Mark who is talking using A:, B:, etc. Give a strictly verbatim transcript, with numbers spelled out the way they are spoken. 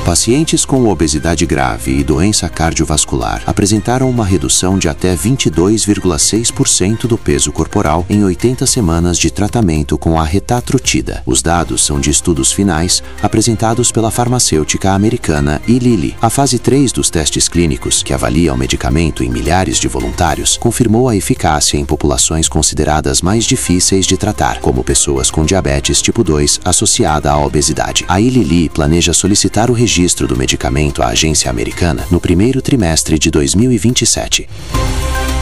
A: Pacientes com obesidade grave e doença cardiovascular apresentaram uma redução de até vinte e dois vírgula seis por cento do peso corporal em oitenta semanas de tratamento com a retatrutida. Os dados são de estudos finais apresentados pela farmacêutica americana Eli Lilly. A fase três dos testes clínicos, que avalia o medicamento em milhares de voluntários, confirmou a eficácia em populações consideradas mais difíceis de tratar, como pessoas com diabetes tipo dois associada à obesidade. A Eli Lilly planeja solicitar o registro do medicamento à agência americana no primeiro trimestre de dois mil e vinte e sete.